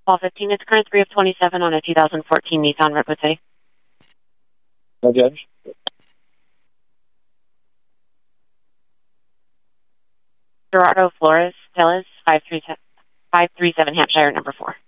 Call 15, it's current 3 of 27 on a 2014 Nissan Redwood City. No, Judge. Gerardo Flores, Tellez, 537 Hampshire, number 4.